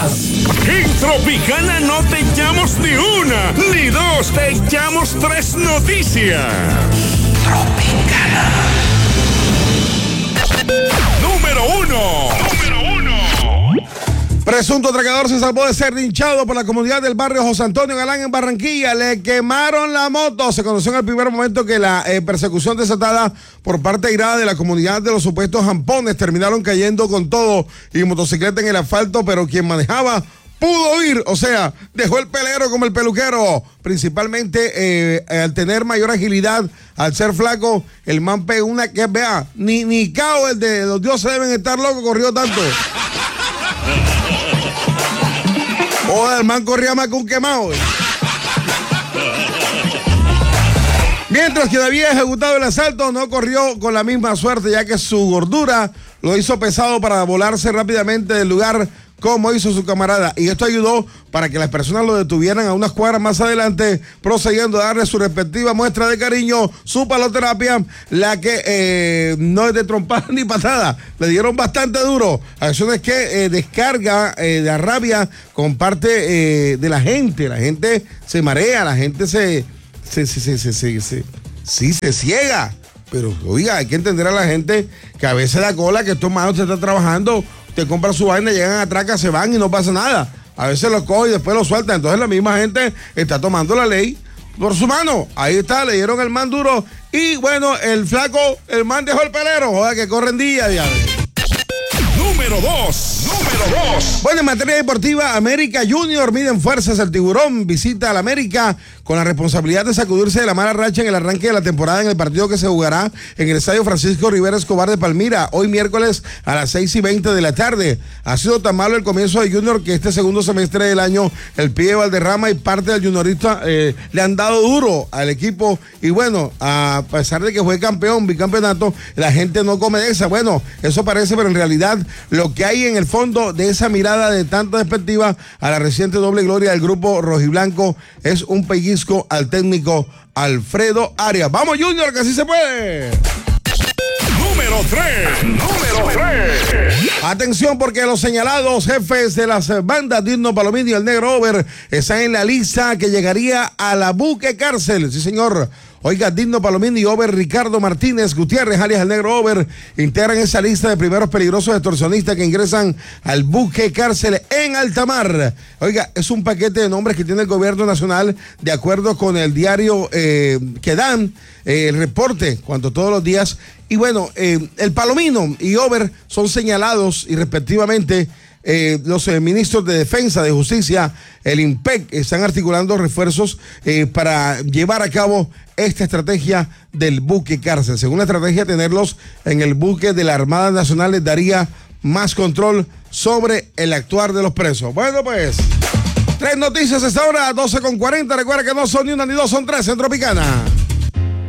En Tropicana no te echamos ni una, ni dos, te echamos tres noticias. Tropicana. Número uno. Presunto atracador se salvó de ser linchado por la comunidad del barrio José Antonio Galán en Barranquilla. Le quemaron la moto. Se conoció en el primer momento que la persecución desatada por parte airada de la comunidad de los supuestos jampones terminaron cayendo con todo y motocicleta en el asfalto, pero quien manejaba pudo huir, o sea, dejó el pelero como el peluquero. Principalmente al tener mayor agilidad, al ser flaco, el man pegó una que, vea, ni cao el de los dioses deben estar locos, corrió tanto. El man corría más que un quemado. Mientras que había ejecutado el asalto, no corrió con la misma suerte, ya que su gordura lo hizo pesado para volarse rápidamente del lugar, como hizo su camarada. Y esto ayudó para que las personas lo detuvieran a unas cuadras más adelante, procediendo a darle su respectiva muestra de cariño, su paloterapia, la que no es de trompada ni patada. Le dieron bastante duro. Acciones que descarga la rabia con parte de la gente. La gente se marea, la gente se ciega. Pero, oiga, hay que entender a la gente que a veces da cola que estos manos te están trabajando, te compran su vaina, llegan a traca, se van y no pasa nada. A veces los cogen y después los sueltan. Entonces la misma gente está tomando la ley por su mano. Ahí está, le dieron el man duro. Y bueno, el flaco, el man dejó el pelero. Joder, que corren día, diablo. Número 2. Bueno, en materia deportiva, América Junior miden fuerzas. El Tiburón visita al América con la responsabilidad de sacudirse de la mala racha en el arranque de la temporada en el partido que se jugará en el Estadio Francisco Rivera Escobar de Palmira, hoy miércoles a las 6:20 de la tarde. Ha sido tan malo el comienzo de Junior que este segundo semestre del año el Pie Valderrama y parte del juniorista le han dado duro al equipo. Y bueno, a pesar de que fue campeón, bicampeonato, la gente no come de esa. Bueno, eso parece, pero en realidad lo que hay en el fondo de esa mirada de tanta despectiva a la reciente doble gloria del grupo rojiblanco es un pellizco al técnico Alfredo Arias. ¡Vamos, Junior, que así se puede! Número 3. Atención, porque los señalados jefes de las bandas Digno Palomino y el Negro Over están en la lista que llegaría a la buque cárcel. Sí, señor. Oiga, Digno Palomino y Over Ricardo Martínez Gutiérrez, alias el Negro Over, integran esa lista de primeros peligrosos extorsionistas que ingresan al buque cárcel en alta mar. Oiga, es un paquete de nombres que tiene el gobierno nacional de acuerdo con el diario que dan el reporte, cuanto todos los días. Y bueno, el Palomino y Over son señalados y respectivamente los ministros de Defensa, de Justicia, el IMPEC, están articulando refuerzos para llevar a cabo esta estrategia del buque cárcel. Según la estrategia, tenerlos en el buque de la Armada Nacional les daría más control sobre el actuar de los presos. Bueno, pues, 3 noticias a esta hora, 12:40. Recuerda que no son ni una ni dos, son 3 en Tropicana.